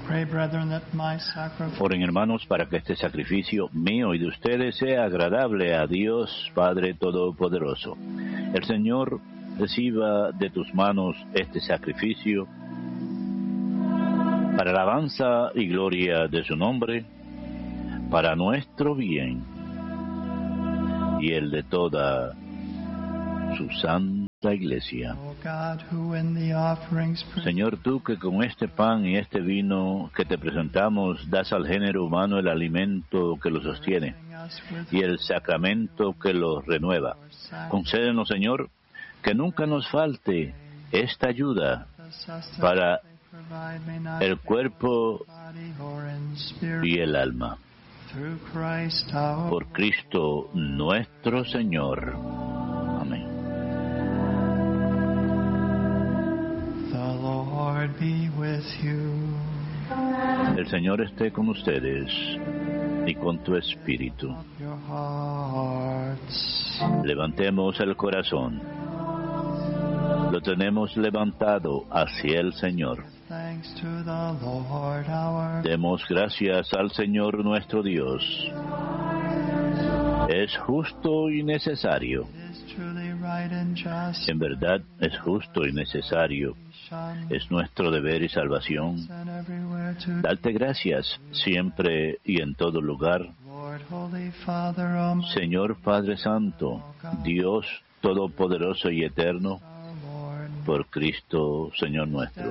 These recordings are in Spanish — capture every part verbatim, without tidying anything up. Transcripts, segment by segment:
Pray, brethren, that my sacrifice... Oren, hermanos, para que este sacrificio mío y de ustedes sea agradable a Dios Padre Todopoderoso. El Señor reciba de tus manos este sacrificio para alabanza y gloria de su nombre, para nuestro bien y el de toda su santa Iglesia. Señor, tú que con este pan y este vino que te presentamos das al género humano el alimento que lo sostiene y el sacramento que lo renueva, concédenos, Señor, que nunca nos falte esta ayuda para el cuerpo y el alma. Por Cristo nuestro Señor. Amén. El Señor esté con ustedes y con tu espíritu. Levantemos el corazón. Lo tenemos levantado hacia el Señor. Demos gracias al Señor nuestro Dios. Es justo y necesario. En verdad es justo y necesario. Es nuestro deber y salvación. Darte gracias siempre y en todo lugar. Señor Padre Santo, Dios Todopoderoso y Eterno, por Cristo, Señor nuestro,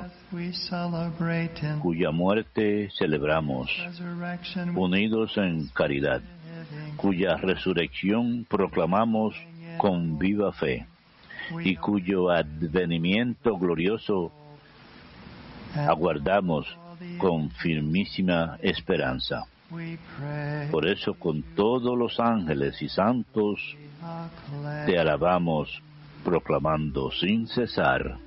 cuya muerte celebramos, unidos en caridad, cuya resurrección proclamamos con viva fe, y cuyo advenimiento glorioso aguardamos con firmísima esperanza. Por eso, con todos los ángeles y santos, te alabamos, proclamando sin cesar: